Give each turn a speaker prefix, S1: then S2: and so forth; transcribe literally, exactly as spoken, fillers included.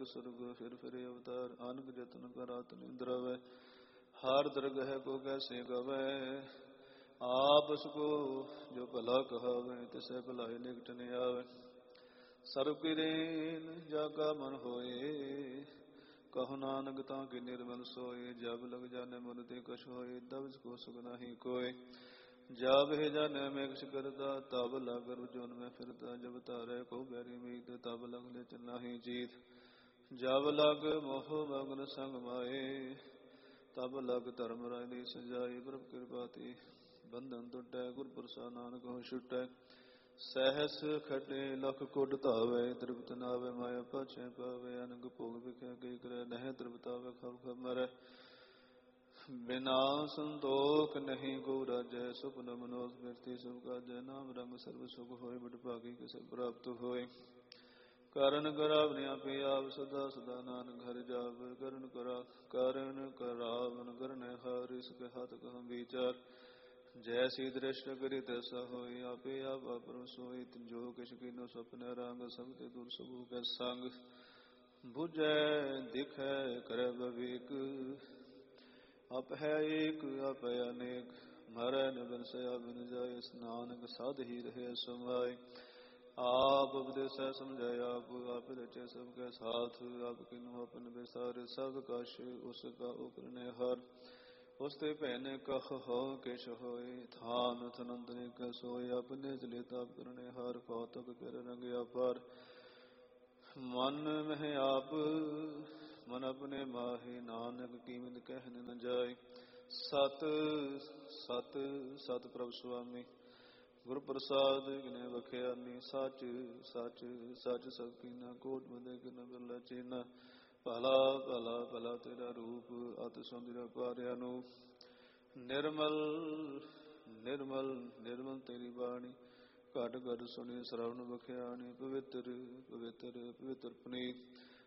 S1: सुरग फिर फिर अवतार आनक जतन करात निंद्रवै हार दरगह को कैसे गवै आप उसको जो भला कहावे तिसे भलाई निकट न आवे सर्व किरेन जागा मन होए कहो नानक ताकि निर्मल सोए जब लग जाने मन ते कछ होए तब इसको सुख नहीं कोय जब हे जाने में कुछ करता तब लग रुझान में फिरता जब तारे को बैरी मीत तब लग ले चलना ही जीत जब लग मोह मग्न संग माए तब लग धर्म राय सजाई प्रभ कृपाती बंधन टूटै गुर प्रसाद नानक हो छुटै सहस खटे लख कुट धावे तृप्त नावे माया पाछे पावे अनग भोग विखे कई करे नह तृप्तावे खब खब मरै बिना संतोख नहीं गो राजै सुपन मनोज व्यक्ति सब काजै नाम रंग सर्व सुख होय बड़ भागी किसे प्राप्त होय कारण करावने आपे आप सदा सदा नानक घर जाव करण करा कारण करावन करने हर इसके हाथ कहम विचार जैसी दृष्ट करी तैसा होय आपे आप परम सोय जो किछ कीनो सपने रंग सब ते दूर सबू के संग बुझै दिखै करे विवेक अप है एक अप है अनेक मरै न बिन सया बिन जाय स्नानक साध ही रहे समाय आप उपदेश समझाय आप आप रचे सबके साथ आप किन्हु अपन विसार सब कश उसका उपरने हर उसते पहने कह हो केश होय थान थनंतने क सोय अपने जले ताप करने हर कौतुक कर रंग अपार मन में आप मन अपने माहे नानक कीमत कहन न जाय सत सत सत प्रभ सुआमी गुर प्रसाद किने बखियानी सच सच सच सब कीना कोट मदे किन बिरला चीना भला भला भला तेरा रूप अत सुंदर पारिया नु निर्मल निर्मल निर्मल तेरी बाणी घट घट सुनी श्रवण बखियानी पवित्र पवित्र पवित्र पुनीत